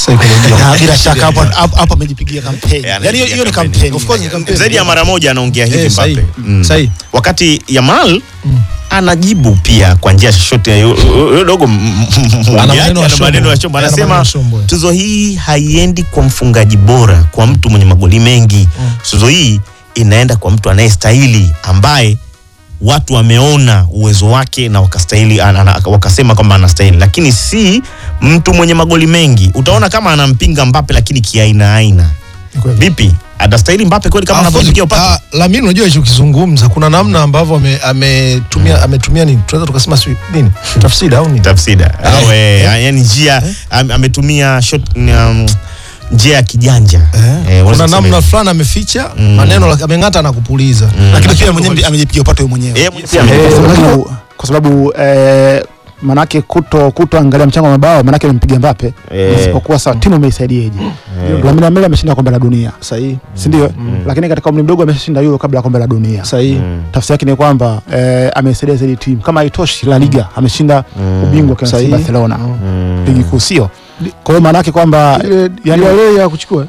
Na bila shaka hapo amejipigia kampeni. Yaani hiyo ni kampeni. Of course ni kampeni. Zaidi ya mara moja anaongea hivi Mbappe. Sahi. Wakati Yamal anajibu pia kwa njia shoti dogo maneno ya chombo, anasema tuzo hii haiendi kwa mfungaji bora, kwa mtu mwenye magoli mengi. Tuzo hii inaenda kwa mtu anayestahili, ambaye watu wameona uwezo wake na wakastahili, wakasema kwamba anastahili, lakini si mtu mwenye magoli mengi. Utaona kama anampinga Mbappe lakini kiaina. Vipi? Anastahili Mbappe kweli kama anapofikia upande? Lamine, unajua hicho kizungumza kuna namna ambavyo ametumia nini? Tunaweza tukasema nini? Tafsida au nini? Tafsida. Yaani njia ametumia shot njia ya kijanja. Kuna namna fulani ameficha maneno, ameng'ata na kupuliza. Lakini pia mwenyewe amejipigia upate mwenyewe. Kwa sababu manake kutoangalia mchango wa mabao manake amempiga Mbappe, isipokuwa sawa timu imeisaidiaje. Lamine Yamal ameshinda kombe la dunia. Sahihi. Si ndio? Lakini katika umri mdogo ameshinda Euro kabla ya kombe la dunia. Sahihi. Tafsiri yake ni kwamba amesaidia zaidi timu. Kama haitoshi La Liga ameshinda ubingwa kwa Barcelona. Ligi kuu sio. Kwa hiyo maana yake kwamba yani wale ya kuchukua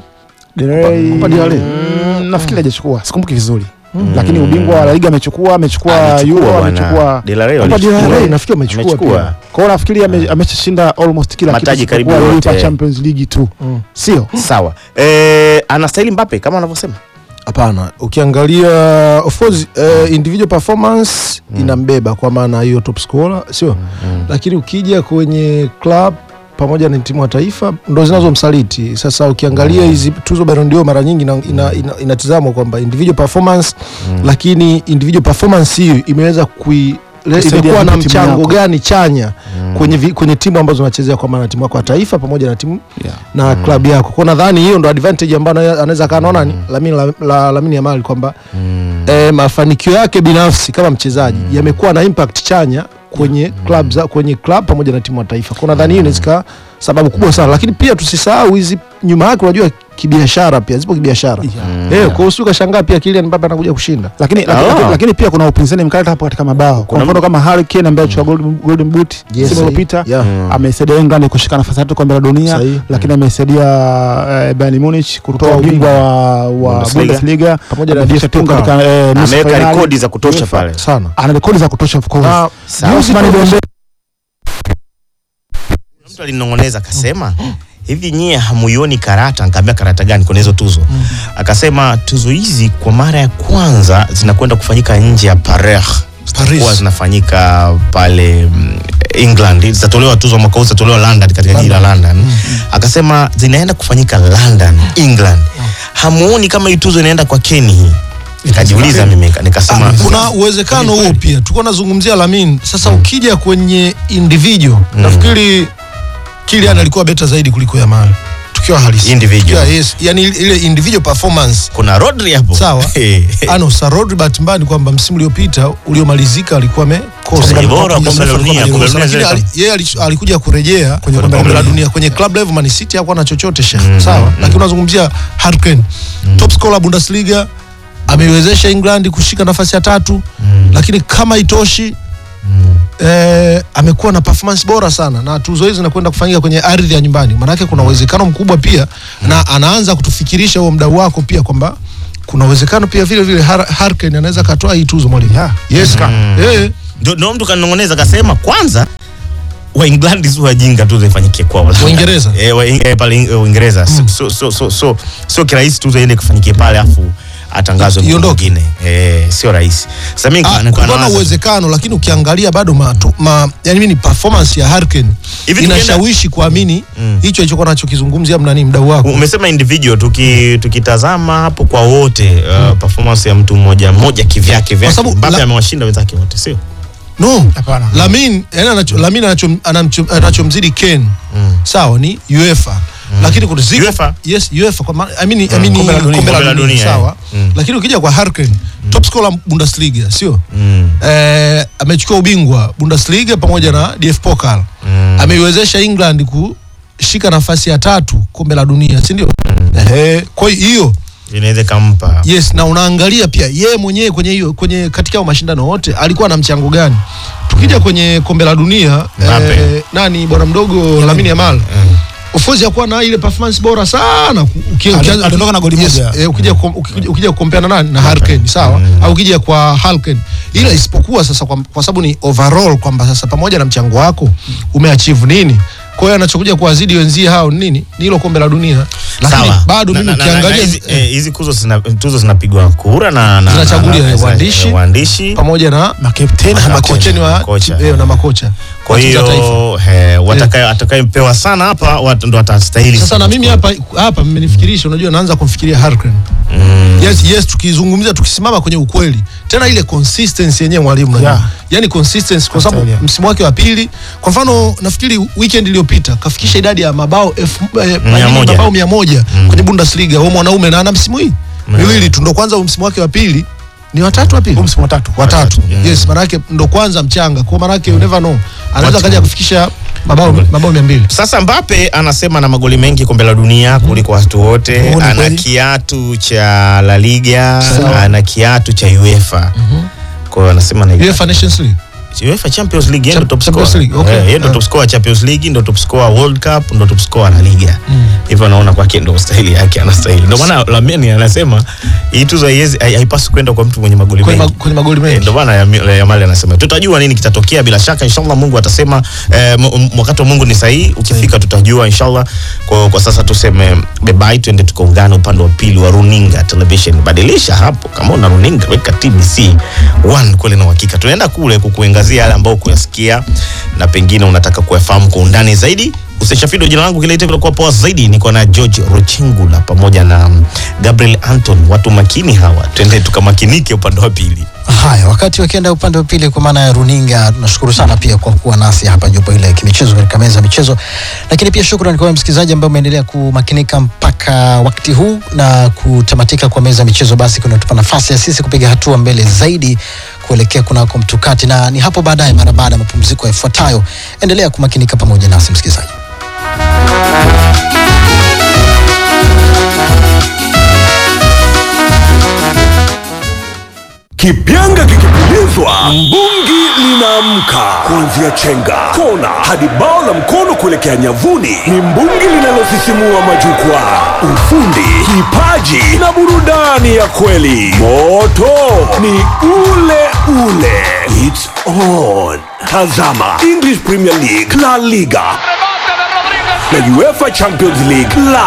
nafikiri hajachukua, sikumbuki vizuri. Lakini ubingwa wa La Liga amechukua Euro, amechukua De La Rey, nafikiri amechukua. Kwa hiyo nafikiri ameshashinda almost kila mataji kitu karibu yote ya Champions League tu. Sio? Sawa. Anastahili Mbappe kama wanavyosema? Hapana. Ukiangalia of course individual performance inambeba kwa maana hiyo top scorer, sio? Lakini ukija kwenye club pamoja na timu ya taifa ndo zinazomsaliti. Sasa ukiangalia hizi tuzo Ballon d'Or mara nyingi inatazamwa kwamba individual performance, lakini individual performance hiyo imeweza imekuwa na mchango gani chanya kwenye timu ambazo unachezea, kwa maana timu yako ya taifa pamoja na timu na club yako. Kwa nadhani hiyo ndo advantage ambayo anaweza kaona ni Lamine Yamal, kwamba mafanikio yake binafsi kama mchezaji yamekuwa na impact chanya kwenye club pamoja na timu ya taifa. Kwa nadhani hiyo inaweza sababu kubwa sana, lakini pia tusisahau hizi nyuma yake, unajua kibiashara pia zipo kibiashara. Kwa hiyo ukashangaa pia Kylian Mbappe anakuja kushinda. Lakini pia kuna upinzani mkali hapo katika mabao. Kwa mfano kama Harry Kane ambaye alichukua Golden Boot msimu uliopita, amesaidia England kushika nafasi ya 3 kombe la dunia, lakini amesaidia Bayern Munich kutoa ubingwa wa Bundesliga pamoja na timu katika ameweka rekodi za kutosha pale. Sana. Ana rekodi za kutosha of course. Mtu alinong'oneza akasema, hivi nyie hamuioni karata? Nikamwambia karata gani kwenye hizo tuzo? Akasema tuzo hizi kwa mara ya kwanza zinakwenda kufanyika nje ya Paris. Kwa zinafanyika pale England. Zitatolewa tuzo mwaka huu, zitatolewa London, katika jiji la London. Akasema zinaenda kufanyika London, England. Hamuoni kama hii tuzo inaenda kwa Kenya hii? Nikajiuliza mimi, nikasema kuna uwezekano huo pia. Tuko nazungumzia Lamine. Sasa ukija kwenye individual, nafikiri Kylian alikuwa better zaidi kuliko Yamal. Tukiwa halisi. Individual. Yes, yani ile individual performance. Kuna Rodri hapo. Sawa. Rodri Batmbani kwamba msimu uliopita uliomalizika alikuwa amekosa bora kombe la dunia. Yeye alikuja kurejea kwenye kombe la dunia kwenye club level. Man City hakuwa na chochote sawa. Lakini unazungumzia Harry Kane, top scorer Bundesliga, ameiwezesha England kushika nafasi ya 3, lakini kama itoshi amekuwa na performance bora sana, na tuzo hizi zinakwenda kufanyika kwenye ardhi ya nyumbani. Maana yake kuna uwezekano mkubwa pia na anaanza kutufikirisha huo mdau wako pia kwamba kuna uwezekano pia vile Harry Kane anaweza katoa hii tuzo mwalimu. Yes ndio mtu kanongoneza akasema kwanza wa England sio wajinga tu zifanyike kwao. Uingereza pale Uingereza so kirahisi tu zaende kufanyike pale afu atangazwe mwingine. Sio rahisi. Sasa mimi kuna uwezekano, lakini ukiangalia bado yani mimi performance ya Harry Kane inashawishi kuamini hicho alichokuwa anachokizungumzia mdau wako. Umesema individual, tukitazama hapo kwa wote performance ya mtu mmoja kivyake Mbappe amewashinda wenzake wote, sio? No, hapana. Lamine anachomzidi Kane sawa ni UEFA. Lakini kuna UEFA. Yes, UEFA kwa kombe la dunia sawa. Lakini ukija kwa Harry Kane, top scorer Bundesliga, sio? Amechukua ubingwa Bundesliga pamoja na DFB Pokal. Ameiwezesha England kushika nafasi ya 3 kombe la dunia, si ndio? Kwa hiyo inaweza kumpa. Yes, na unaangalia pia yeye mwenyewe kwenye katika mashindano yote alikuwa na mchango gani. Tukija kwenye kombe la dunia nani bwana mdogo Lamine Yamal of course hakuwa na ile performance bora sana. Aliondoka na goli moja. Ukija kukompea na Hurricane, sawa? Au ukija kwa Hurricane. Ila isipokuwa sasa kwa sababu ni overall kwamba sasa pamoja na mchango wako umeachieve nini? Kwa hiyo anachokuja kuwazidi wenzie hao nini? Ni hilo kombe la dunia. Lakini bado mimi ukiangalia hizi tuzo zinapigwa kura na zinachaguliwa waandishi pamoja na makapteni na makocha. Kwa hiyo atakayepewa sana hapa watu ndo watastahili. Sasa na mimi hapa mmenifikirisha, unajua naanza kumfikiria Hurricane. Yes, tukizungumzia tukisimama kwenye ukweli. Tena ile consistency yenyewe mwalimu na. Yaani consistency kwa sababu msimu wake wa pili, kwa mfano nafikiri weekend iliyopita kafikisha idadi ya mabao 100 kwenye Bundesliga wao mwanaume, na ana msimu hii miwili tu, ndo kwanza msimu wake wa pili ni watatu wa pili, msimu watatu. Yes, maana yake ndo kwanza mchanga, kwa maana yake you never know, anaweza kaja kufikisha mabao 200. Sasa Mbappe anasema na magoli mengi kombe la dunia kuliko watu wote, ana kiatu cha La Liga, ana kiatu cha UEFA. Kwa hiyo anasema na UEFA Nations League, UEFA Champions League ndio top scorer. Yeye ndio top scorer Champions League, ndio top scorer World Cup, ndio top scorer La Liga. Hivyo naona kwake ndio stahili yake, anastahili. Ndio maana Lamine anasema hii tuzo haipaswi kwenda kwa mtu mwenye magoli mengi. Kwenye magoli mengi. Ndio maana Yamal anasema tutajua nini kitatokea bila shaka inshallah. Mungu atasema wakati wa Mungu ni sahihi, ukifika tutajua inshallah. Kwa sasa tuseme bye bye, tuende tukaungana upande wa pili wa runinga television. Badilisha hapo, kama una runinga weka TBC 1 kule, na hakika tunaenda kule kukuangazia yale ambao kuyasikia na pengine unataka kuyafahamu kwa undani zaidi. Usishafido, jina langu kile itakuwa kwa poa zaidi. Niko na George Rochingula pamoja na Gabriel Anton. Watu makini hawa, twende tukamakinike upande wa pili. Haya, wakati wakienda upande wa pili kwa maana ya runinga, tunashukuru sana pia kwa kuwa nasi hapa jopo ile kimichezo katika meza michezo. Lakini pia shukrani kwa msikilizaji ambaye umeendelea kumakinika mpaka wakati huu na kutamatika kwa meza michezo. Basi kunatupa nafasi ya sisi kupiga hatua mbele zaidi kuelekea kunako mtukati, na ni hapo baadaye mara baada ya mapumziko yafuatayo. Endelea kumakinika pamoja nasi msikilizaji. Kipyanga kikipulizwa, mbungi linaamka. Kuanzia chenga, kona hadi bao la mkono kuelekea nyavuni, ni mbungi linalosisimua majukwaa. Ufundi, kipaji na burudani ya kweli. Moto ni ule ule. It's on. Tazama English Premier League, La Liga na UEFA Champions League live.